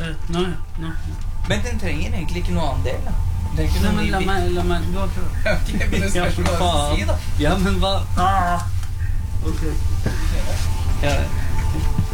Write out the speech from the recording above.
Nå. Men den trenger egentlig ikke noe annen del, da. Det er ikke Nei, noe men la meg gå til. Ok, men det spørs hva du vil si, da. Ja, men hva? Ok. Ja.